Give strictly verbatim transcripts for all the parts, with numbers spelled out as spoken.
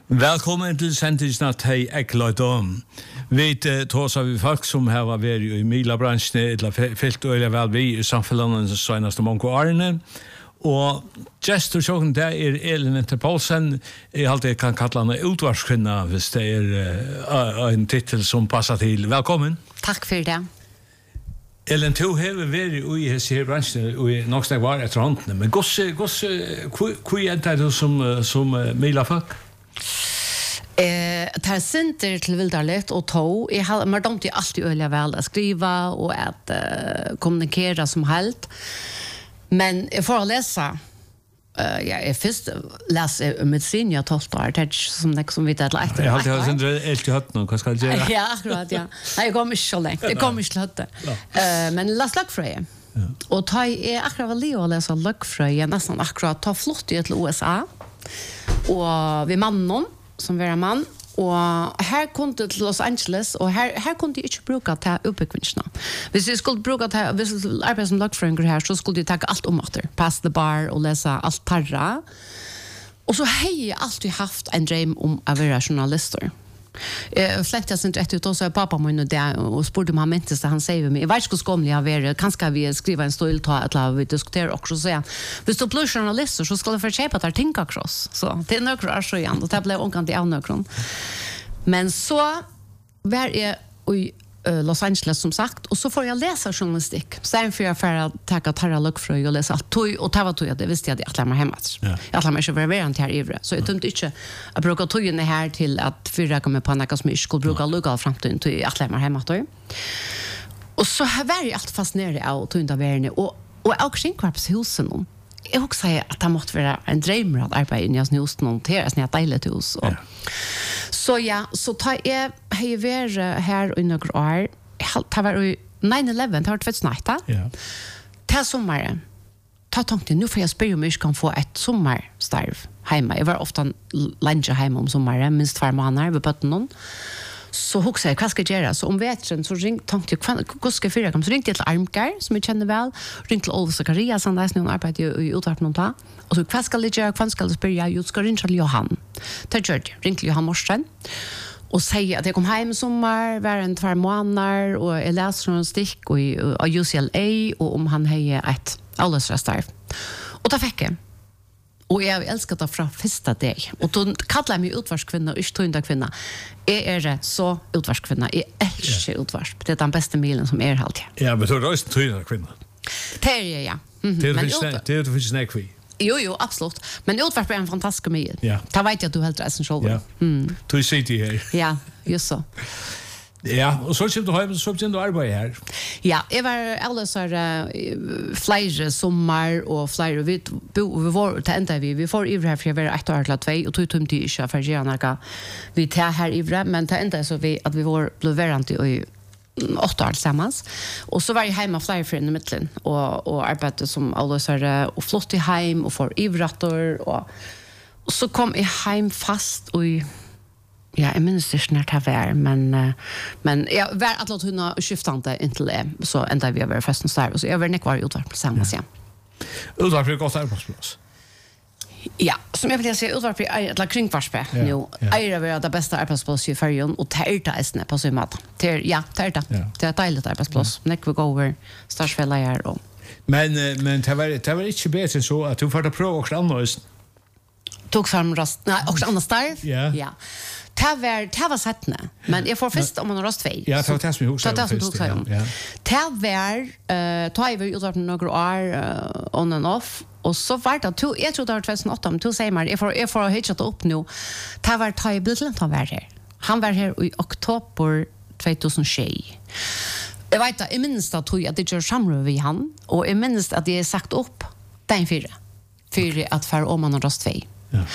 Velkommen til sendingen til Ekløydom. Vi tar vi folk som har vært i milabransjen, eller fyllt øyelig vel vi i samfunnet de seneste mange årene. Og gestor sjokken, det er Elin Interpolsen. Jeg alltid kan kalle henne utvarskvinna hvis det er uh, en titel som passer til. Velkommen. Takk for det. Elin, du har vært i disse bransjen og nok snakk var etter håndene, men hva er det som, som milafolk? Eh, tar sinter til vildarligt og tog. Jeg har mer dumt alltid øyelig vel å skrive og at uh, kommunikere som helt. Men jeg får å lese. Uh, ja, jeg først leser medisin, jeg tolv år. Det er ikke som det som vet at etter. Jeg har alltid sinter helt i høtten, hva skal jeg gjøre? Ja, akkurat, ja. Nei, jeg kommer ikke så lengt. Jeg kommer ikke til høtten. Uh, men les løkfrøye. Ja. Og ta jeg akkurat var livet å lese løkfrøye, nesten akkurat ta flott i til U S A. Og vi mannen som var en mann, og her kom det til Los Angeles, og her, her kunne de ikke bruke til oppbyggvinsene. Hvis de skulle bruke til, hvis de arbeidet som lagfrøynger her, så skulle de ta alt om etter, pass the bar og lese alt tarra. Og så har jeg alltid haft en drøm om å være journalister. Jeg slengte jeg sin rett ut, og så er pappa min og det, og spurte om han mintes det, han sier vi meg, jeg vet ikke hvor skomlig jeg har vært, kanskje vi skriver en stål ta, eller vi diskuterer også, så sier han, hvis du blir journalister, så skal du få kjøpe at det er ting akkurat, så det er nøkker er så igjen, og det ble omkant i avnøkron. Men så var jeg i uh, Los Angeles, som sagt, og så får jeg lese journalistikk, sen for jeg får jeg ta tarra løkfrøy og lese alt tog, og det var tog, det visste jeg at jeg atler meg hjemme. Ja. Jeg atler meg ikke være verant her ivre, så jeg tømte ikke å bruke togene her til at fyrre meg på noe som jeg ikke skulle bruke lokal fremtiden til jeg atler meg hjemme. Og så var jeg alltid fascineret av togene av verden, og, og jeg også ikke var på huset noen. Jeg også sier at det måtte være en drømmer at arbeide inn i huset noen til, jeg er deilig til hus. Og, ja. Så ja, så tar jeg har vært her i noen år, det var jo nine eleven, det var tvedsnatt, ja. Til sommeren, ta tanken, nå får jeg spørre om jeg ikke kan få et sommerstarv hjemme. Jeg var ofte lenge hjemme om sommeren, minst hver måned ved bøtten noen. Så husker jeg, hva skal jeg gjøre? Så om vetren, så ring, tenkte jeg, hva skal jeg fyre? Så ringte jeg til Armgar, som jeg kjenner vel, ringte til Olve Zakaria, som er noen arbeid i, i utvarp noen ta. Og så, hva skal jeg gjøre? Hva skal jeg spørre? Jo, skal ringe til Johan. Det gjør jeg. Ringte til Johan Morsen. Og sier at jeg kom hjem i sommer, hver en tvær måneder, og jeg leser noen stikk av U C L A, og om han har et avløsrestarv. Og da fikk jeg. Og jeg har elsket det fra første dag. Og då kallar jeg meg utvarskvinna, og ikke tøyndakvinna. Jeg er rett så utvarskvinna. Jeg elsker yeah. utvarsk. Det er den beste milen som er alltid. Ja, men du er også tøyndakvinna. Det er jeg, ja. Mm-hmm. Det er du finnes nek vi. Jo, jo, absolutt. Men utvarsk er en fantastisk mil. Ja. Da vet jeg at du helt reisen selv. Ja. Mm. Du sitter her. Ja, just så. Ja, og så kommer du hjem, så begynner du arbeid her. Ja, jeg var alle så uh, flere sommer og flere, vi, vi, vi var til enda vi, vi får ivre her for jeg var ett år til tvei, og tog tom til ikke for å gjøre noe vi tar her ivre, men til enda så vi, at vi var ble verant i åtte år sammen. Og så var jeg hjemme flere for inn i midtelen, og, og arbeidet som alle så og flott i hjem, og for ivretter, og, og så kom jeg hjem fast, og ja, jeg minnes ikke når det var, men, uh, men jeg var at hun har skiftende inntil det, så enda vi har vært festen større, så jeg var nekvar i utvarp på samme siden. Utvarp er godt arbeidsplass? Ja, som jeg vil si, utvarp er et kringvarspe nå. Eier er det beste arbeidsplass i fergen, og det er det eisende på sin måte. Ja, det er det. Det er et deilig arbeidsplass. Nekvar går over størstfelleier og... Men, men det, var, det var ikke bedre så at du får prøve også annet? Tog fram rast, nei, også annet starv? Ja. Ja. Det var, det var settene, men jeg får først om man har rast tvei. Ja, det var det som jeg husker om først. Det var det var, uh, da jeg var utvarp noen år uh, on and off, og så var det, to, jeg tror det var tjugo oh åtta, men to sier meg, jeg får, jeg får hittet opp nå, det var da jeg ble til han var her. Han var her i oktober tjugohundratjue. Jeg vet da, jeg minnes da tog at jeg gjør samråd ved han, og jeg minnes at jeg har sagt opp den fire, for at for om man har rast tvei. Ja.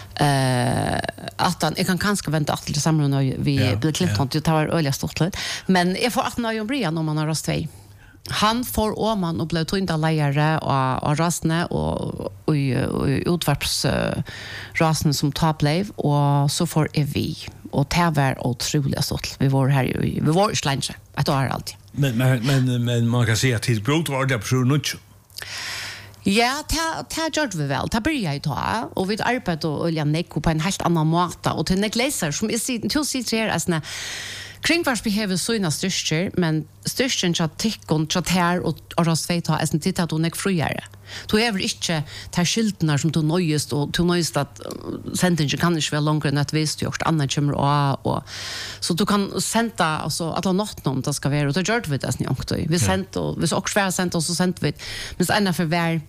Uh, at han, jeg kan kanskje vente at det sammen når vi yeah, blir Clinton, yeah. Det var øyelig stort litt. Men jeg får atten år om Brian om han har rast vei. Han får åman og ble tøynda leiere og, og rasene og, og, og utvarpsrasene uh, som tar bleiv, og så får jeg vi. Og det var utrolig stort. Vi var her, vi var ikke lenge. Et år alltid. Men, men, men, men man kan si at til brot var det på noe. Ja, det gjør vi vel. Det börjar jag ta. Och vi arbetar och olja nekko på en helt annan måte. Och till nekläsare som är sidan, till sidan här, alltså, kringvars behöver såna styrker, men styrken tja tikkon, tja tär och rasveit har en titta att hon är friare. Du är väl inte tar skyltarna som du nöjest och du nöjest att sändningen kan inte vara längre än att visst gjort annat kommer och, och så du kan sända alltså alla natten om det ska vara och då gör vi det sen också. Vi sänt och vi så också vara sänt och så sänt vi men ända för var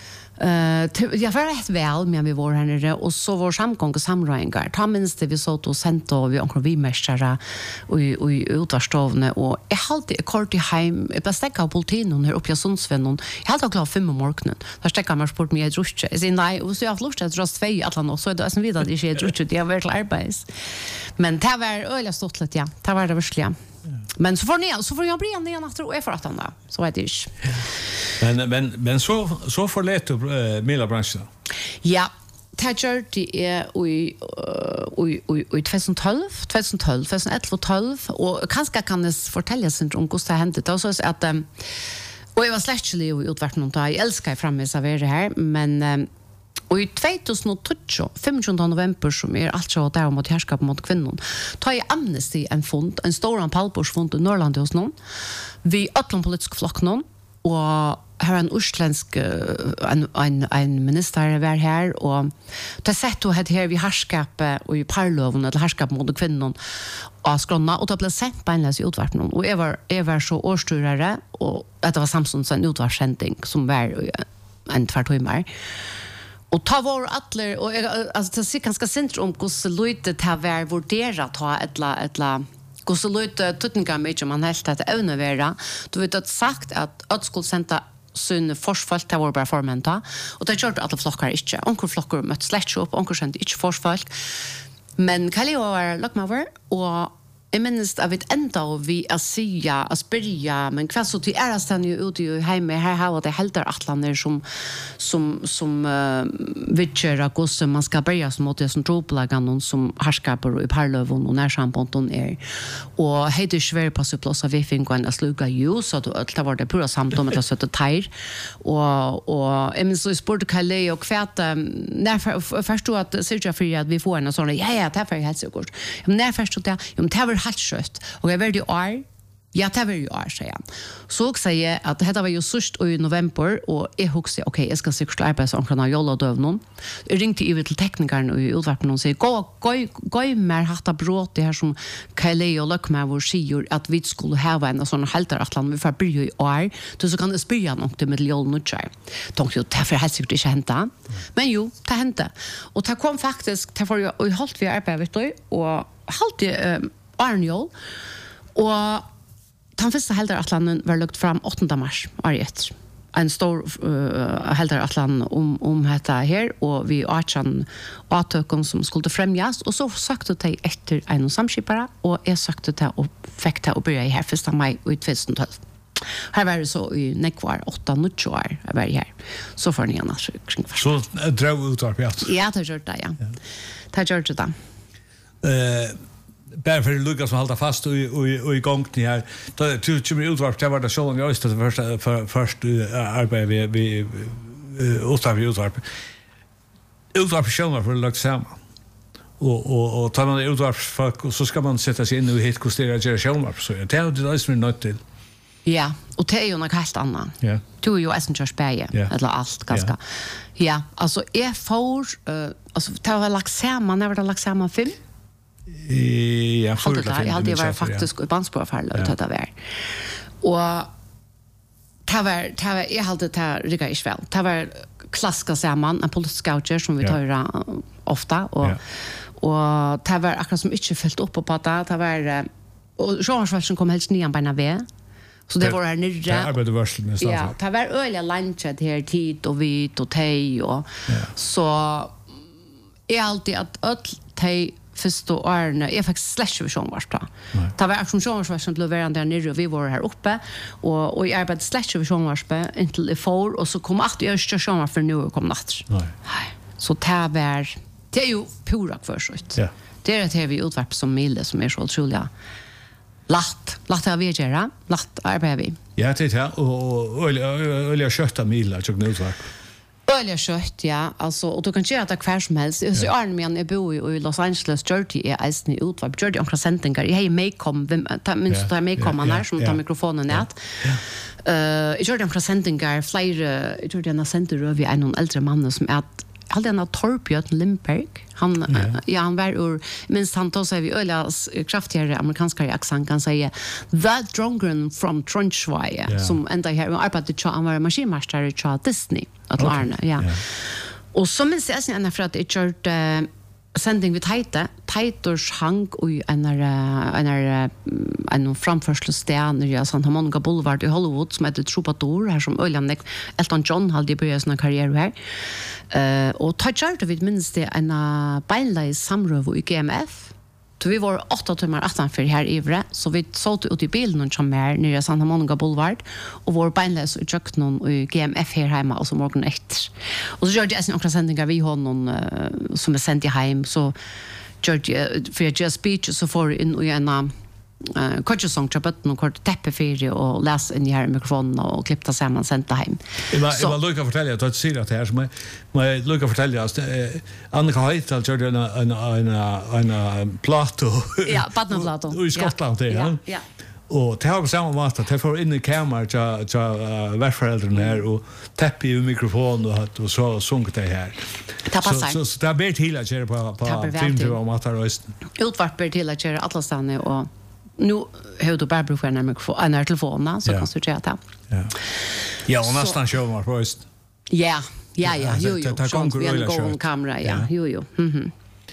Uh, jag var rätt väl med vi var här nere och så var samgång och samröjningar. Ta minst det vi så och sent och vi omkring vi mästare och och utvarstovne och jag hade kort i hem jag bestäcka på politiken här uppe i Sundsvall. Jag hade klar fem om morgonen. Där stäcka man sport med drusche. Jag säger nej och så jag har lust att dra två alla nå så det är som vidare det är drusche det har varit arbets. Men det var öliga stort lite ja. Det var det verkligen. Men så får ni så får jag bli en igen efter och är för att han så vet jag Men men men så så för lätt uh, Mila branschen. Ja, Tadger det är oj oj oj oj tjugotolv, tjugotolv, tjugotolv och kanske kan det fortälja sig om hur det hände då så att um, och jag var släktlig och utvart någon dag. Jag älskar framme så är det här men um, och i tjugotolv, femtonde november som är allt så där mot härskap mot kvinnor. Ta i Amnesty en fond, en stor palporsfond i Norrland hos någon. Vi öllom politisk flock någon och här en utländsk en en en minister var här och det sett och hade här vi härskap och i parloven eller härskap mot kvinnor och skrona och det blev sent på en läs utvart någon och jag var jag var så årsturare och det var Samsons en utvarsändning som var en två timmar. Och ta var atler och alltså det ser ganska sent om hur så lite det var värderat ha ettla ettla hur så lite tutningar mycket man helt att övervära. Du vet att sagt att att skulle sända sun forsfolk det var bara formenta och det gjorde alla flockar inte. Onkel flockar mött släkt upp onkel sände inte forsfolk. Men Kalio var lockmover och jag minns att vi ända och vi är sia, att börja, men kväll så till är stan ju ute i hemma här har det helt atlander som som som uh, vitcher gosse man ska börja som mot det som tropelagan någon som härskapar i parlövon och när samponton är och heter svär på så plats av vi fick en sluga ju så att det var det pura samtal med så att tajr och och jag minns så sport Kalle och kvärt när förstod att Sergio för att vi får en sån ja ja det är för helt så kort men när förstod jag om det var helt kött och jag väldigt är ja det var ju är så igen så säger jag att det var ju sist i november och jag huxade okej jag ska cykla arbeta som kan jolla döv någon jag ringde över till teknikern och utvarpen och säger gå gå gå mer hatta brott det här som Kalle och Luck med vår sior att vi skulle ha en sån halter att land vi får börja i år då så kan det spela något med joll nu tjej tänkte jag det för helt säkert inte hända men jo det hände och det kom faktiskt det var ju halt vi arbeta vet du och halt Arnjol och den första helder atlanen var lagt fram åttonde mars året. En stor uh, helder atlan om om detta här och vi archan åtökon som skulle främjas och så sökte de efter en samskipare och jag sökte det och fick det att börja i här första maj tjugotolv. Här var det så i nekvar åtta nio år var det här. Så får ni annars kring. Så drog ut av pjat. Ja, det gjorde det, ja. Det gjorde det. Eh bara för Lucas som hålla fast och och i gång ni här då till till utvarp det var det så jag visste först för först arbete vi vi åter utvarp utvarp själva för lagt samman och och och tar man utvarp folk så ska man sätta sig in och helt justera göra själva så det är det är som något till ja och det är ju något helt annat ja du är ju essen just bäge eller allt ganska ja alltså är för alltså det var lagt samman när det lagt samman film ja, för det jag hade varit faktiskt i bandspårfall och det var. Och det var det var jag hade det rigga i sväll. Det var klassiska samman en politisk scouter som vi tar ofta och och det var akkurat som inte fyllt upp på det. Det var och Jean-Charles kom helst nian på V. Så det var här nere. Det arbetade värst nästan. Ja, det var öliga lunchet här tid och vit och te och så är alltid att öll te första åren är faktiskt slash version vart då. Det var som Jean version blev där nere vi var här uppe och och i arbetade slash version vart intill four och så kom att jag ska Jean för nu kom natt. Nej. Så det var det är ju pura försött. Ja. Det är det vi utvarp som milde som är så otroligt. Latt, latt har vi göra, latt arbetar vi. Ja, det är det. Och öliga kötta mil, jag tycker utvarp. öliga kött, ja. Alltså, och du kan göra det kvar som helst. Så ja. Arne, men jag bor i Los Angeles, Jersey, är eisen i utvarp. Jersey omkring sändningar. Jag har Maycom, minst du har Maycom här som tar mikrofonen nät. Uh, jag gör omkring sändningar, flera, jag gör det sänder över en någon äldre man som är Alltid han har Torbjörn Lindberg. Han, ja. ja, han var ur, minst han tar sig vid öliga kraftigare amerikanska accent kan säga That Drongren from Trondheim yeah. som ända här och arbetade till han var maskinmästare till Disney att okay. Arne, ja. Yeah. Och så minns jag sen för att jag körde uh, sändning vid Taita. Taitors hang i en en en framförslestan i Santa Monica Boulevard i Hollywood som heter Troubadour här som Öljan Elton John hade börjat sin karriär här. Eh uh, och touchade vid minst det en beinleis samröv i G M F. Så vi var åtta timmar utanför här i Ivre, så vi såg ut i bilen och kom här nere i Santa Monica Boulevard och vår beinleis och kökt någon i G M F här hemma och så morgon efter. Och så gjorde jag några sändningar vi har någon uh, som är sänd i hem så gjorde jag för jag just speech så får in i en Uh, Kodjosong till botten och kort täppefyr och läs in i här mikrofonen och klippta samman sända hem. Jag vill lukka fortälja att jag säger att det här som jag lukka fortälja att Annika Heital körde en, en, en, en, en plato ja, badnaplato i Skottland. Ja, ja. ja. Och det har på samma mat att jag får in i kameran till, till uh, världföräldrarna här och täppi i mikrofon och, och så sjunker det här. Det passar. Så, så, så det är bärt till att köra på, på filmtur och matarösten. Utvart bärt till att köra alla stannar och nu har du bara bruk för en mikrofon, en telefon, så kan du göra det. Ja. Ja, och nästan kör man först. Ja, ja, ja, jo, jo. Så vi har en god kamera, ja, jo, jo. Mhm.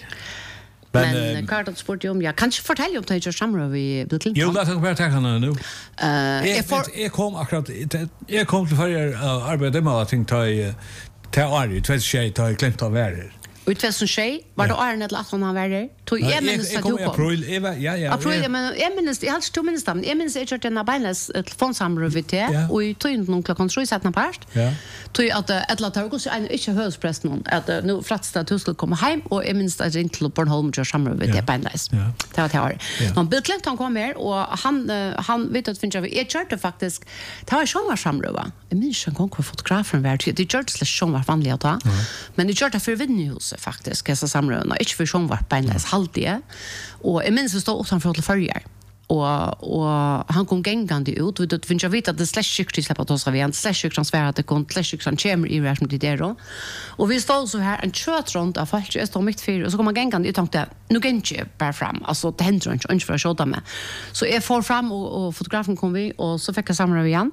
Men Karl att sport om jag kanske fortälja om det jag samråd vi vill. Jo, låt oss bara ta henne nu. Eh, jag jag kom akkurat jag kom till för arbete med att tänka i till Ari, tvätt tjej ta glömt av värre. Och tvätt tjej var det Arne att låta honom vara där. Tog jag minns att du kom. April, Eva, ja, ja. April, men jag minns jag hade två minns namn. Jag minns jag körde en beinles telefonsamråd vid det och i tog in någon klockan sju satt part. Ja. Tog att ett lat har gått en inte högpress någon att nu fratsta att du skulle komma hem och jag minns att jag till Bornholm och samråd vid det beinles. Ja. Det var det här. Man bildligt han kom här och han han vet att finns jag jag körde faktiskt det var ju var samråd. Jag minns en gång på fotografen var det det körde slash som var vanligt då. Men det körde för vinnyhuset faktiskt kassa samråd. Inte för som var beinles halvtid. Och jag minns att stå utanför till förjar. Och och han kom gängande ut och det finns jag vet att det slash sjukt släppa att oss vi en slash sjukt transfer att det kom slash sjukt som chamber i resten till det då. Och vi stod så här en kött runt av fallet jag står mitt för och så kommer gängande ut tänkte nu kan inte bara fram alltså det händer inte inte för att skjuta med. Så jag får fram och, och fotografen kom vi och så fick jag samla igen.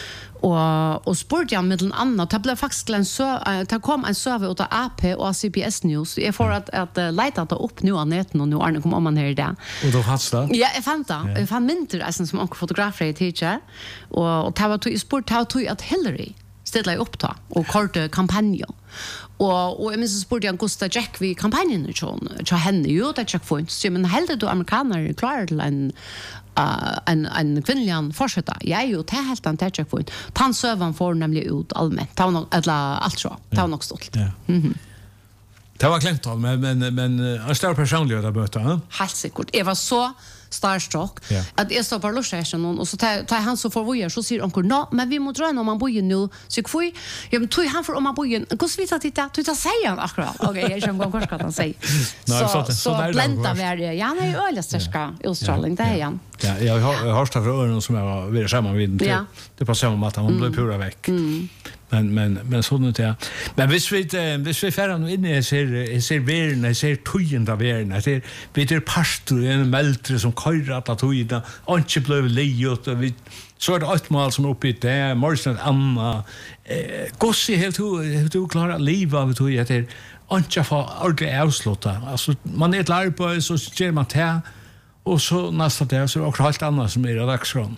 Och och sport jag med en annan det blev faktiskt en så det kom en server ut av A P och C B S News. Jag får att att leta det upp nu av nätet och nu Arne kom om man här där. Och då fanns det? Ja, jag fann det. Jag fann mynter alltså som onkel fotografer i teacher och och det var till sport det var att Hillary ställde upp ta och korta kampanj. Och och jag minns sport jag Gustav Jack vi kampanjen och så henne ju det check points. Men helt då amerikaner klarar till en Uh, en en kvinnlig fortsätta. Jag är ju till helt en touch point. Han sövan får nämligen ut allmänt. Ta något eller allt så. Ta något stolt. Ja. Mhm. Det var klämt men men men en stor personlighet där borta, va? Helt säkert. Jag var så starstruck ja. Att jag står på location och så tar tar han så får vi så säger onkel no men vi måste dra om man bor nu så kvui jag men tog han för om man bor ju hur svita titta du tar säga han akkurat okej jag känner ganska kan han säga så så blända var det ja nej öliga stärska utstrålning det är han ja jag har hört från öronen som jag var vid samma vid det det passar som att han blev pura veck men men men så nu det men hvis vi hvis vi färran nu inne ser ser världen ser tujenda världen det vet du pastor en meldre som køyrer at tøyda ikke blev leiot og vi så er det ett mål som uppe i det morsen Anna eh gosse helt du du klarar liv av tøy at det ikke for ordentlig avslutta altså man er klar på så ser man det og så nästa dag så är det helt annat som är dagsron.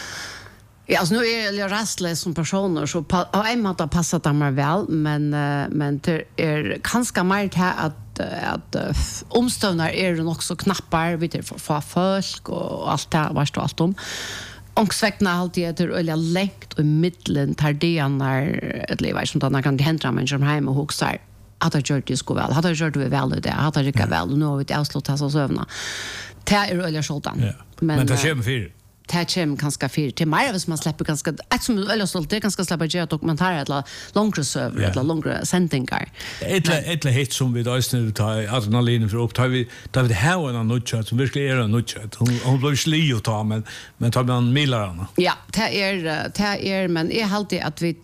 Ja, alltså nu är jag rastlös som personer så på en måte passar det mig väl men men det är ganska mer här att att uh, omstövnar är det också knappar vid det för, för folk och allt det vad står allt om. Och sväckna alltid det öliga längt och mittlen tar det när ett liv som då kan det hända men som hem och huxar att det gör det skulle väl hade gjort det väl det hade det väl nu har vi avslutat så sövna. Det är öliga skjortan. Men men det kör med fyr. det kommer ganska fyr till mer hvis man släpper ganska ett som eller stolt det ganska släppa göra dokumentärer eller långa server eller långa sändningar. Ett ett hit som vi då snur ta adrenalin för upp tar vi tar vi det här en nutchat som verkligen är en nutchat. Hon hon blir sli och ta men men tar man milarna. Ja, det är det är men är alltid att vi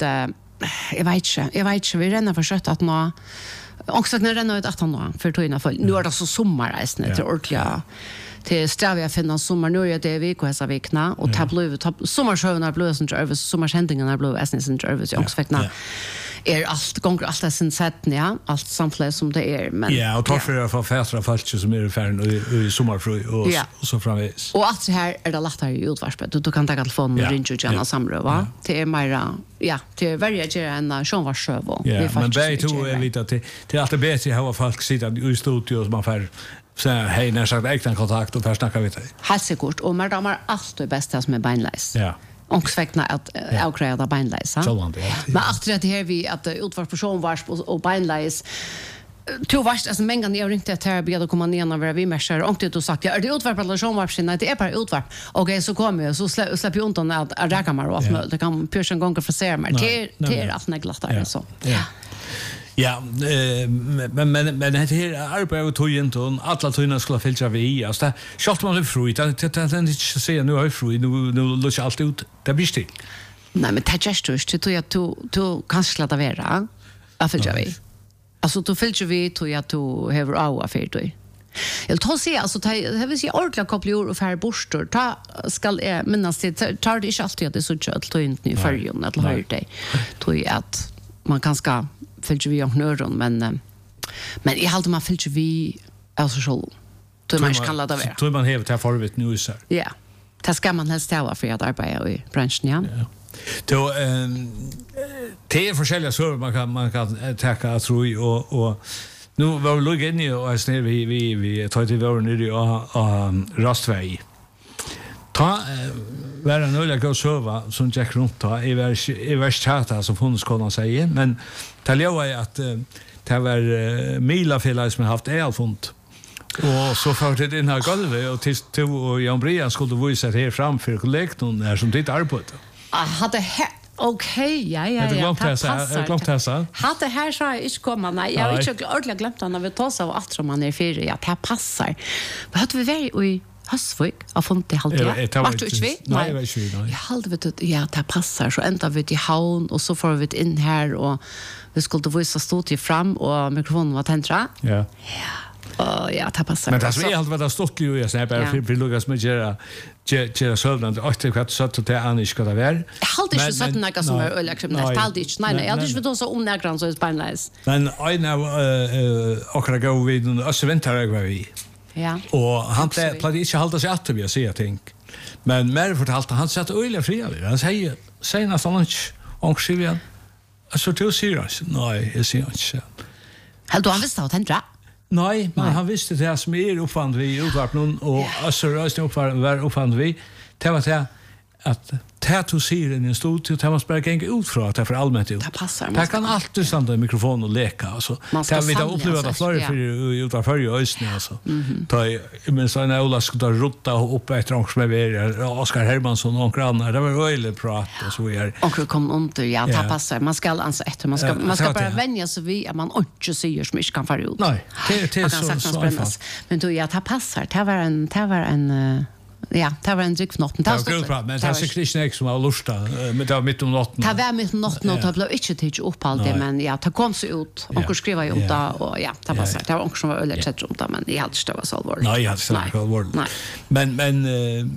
jag vet inte jag vet inte vi renner för kött att nå också när renner ut att nå för tojna för nu är det så sommarreisne till ordliga till Stravia finna sommar nu är det vi går så vikna och ta blue sommarshowen blue som över sommarsändningarna blue essence and över så också vikna är allt gånger allt det sen sett ja allt samfällt som det är men ja och tar för för fästra folk som är färden i sommarfru och så framvis och allt det här är det lättare i utvarsbet du kan ta telefonen och ringa och gärna samröva det är mera ja det är väldigt gärna en sjönvarsöv ja men det tror jag lite att det är alltid bättre att ha folk sitta i studio som man får så hej när sagt äkta kontakt och försnacka vi dig. Helt säkert och man damer allt det bästa som är beinleis. Ja. Och sväckna att avgräda beinleis. Men efter det här vi att utförs personvarsp och beinleis två vars alltså mängden jag ringte till terapi då kommer ner när vi mäschar och det du sagt ja är det utvarp eller personvarsp nej det är bara utvarp. Okej så kommer jag så släpper jag undan att räcka mig och allt det kan pysa en gång för se mig till till allt neglatare så. Ja. Ja, eh, men men men det här arbetet tog inte och alla tojna skulle filtra vi. Alltså det schalt man fruit. Det det det inte se nu är fruit. Nu nu låter allt ut. Det blir still. Nej, men det gestures till att du du kan släta vara. Varför gör vi? Alltså du filtrar vi till att du har au affär då. Jag tar se alltså det vill säga ordentligt koppla och färg borstor. Ta skall är minnas det tar det inte alltid att det så kött tog inte i färgen eller hör det. Tog att man kan ska fylgjer vi och nörron men men i allt man fylgjer vi alltså så då man kan ladda vara. Då man hävt här förvitt nu så. Ja. Det ska man helst ha för att arbeta i branschen ja. Då ehm det är forskjelliga så man kan man kan ta tror jag och och nu var vi lugg inne och snä vi vi vi tar till våren nu och rastväg. Ta var en öliga gå söva som Jack runt ta i vers i vers chata som hon ska säga men talja är att det var Mila Felix som haft är font och så för det in här golvet och till till och Jan Brian skulle visa det framför kollektorn där som ditt arbete. Ah hade okej ja ja ja. Det glömt jag jag glömt jag sa. Hade här så är inte komma nej jag har inte ordentligt glömt när vi tar så av att man är fyra ja det passar. Vad hade vi väl oj Hasvik har funnit det halvt ja. Vart du inte vi? Nej, jag vet inte. Jag hade vet att ja, det passar så ända vi till havn och så får vi in här och vi skulle visa stå till fram och mikrofonen var täntra. Ja. Ja. Och ja, det passar. Men det är allt vad det stått ju jag säger bara för Lucas med göra göra sövnad och det kvart så att det är annars ska det vara. Jag hade inte sett några som är öliga kriminellt. Jag hade inte. Nej, nej, jag hade inte så om nägran så är spineless. Men I know eh och jag går vid och så väntar jag vi. Ja. Och han plats inte hålla sig att vi säger tänk. Men mer fortalte han satt öliga fria. Han säger senast han inte och Silvia. Alltså du seriös? Nej, jag ser inte. Helt du han visste att han dra. Nej, men han visste det som är uppfand vi utvart någon och alltså rösten uppfand var uppfand vi. Det var det att tattoo ser in i en studio att man bara gänga ut från att det är för allmänt ut. Det passar. Det kan alltid stanna i mikrofon och leka alltså. Det vi då uppleva det förr för utanför förra ösnen alltså. Ta men så när Ola skulle rota upp efter och som är Oscar Hermansson och grannar. Det var öle prat och så är. Och kom under ja, det passar. Man ska alltså efter man ska man ska bara vänja sig vid att man inte säger som inte kan fara ut. Nej, det det så så. Men då ja, det passar. Det var en det var en ja, det var en dryck för natten. Det var bra, men det var Christian Ek som var lusta, men det var mitt om natten. Det var mitt om natten och det blev inte tidigt upp allt det, men ja, det kom så ut. Och skriva ju om det och ja, det passar. Det var också som var ölet sett runt det, men jag hade inte det var så allvarligt. Nej, jag hade inte det var allvarligt. Men men